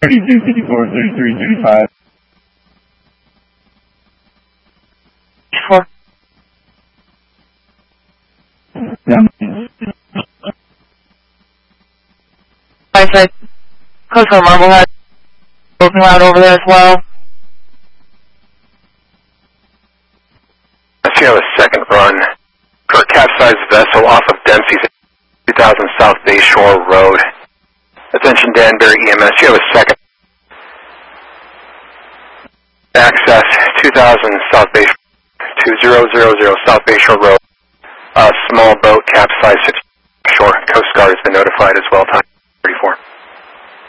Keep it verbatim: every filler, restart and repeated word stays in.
thirty-two fifty-four, thirty-three thirty-five. Four. Yeah. I said, Coastal Marblehead, open loud over there as well. I see you have a second run for a capsized vessel off of Dempsey's two thousand South Bay Shore Road. Attention Danbury E M S, you have a second. Access two thousand South Bay, two thousand South Bay Shore Road. A small boat capsized shore. Coast Guard has been notified as well. Time.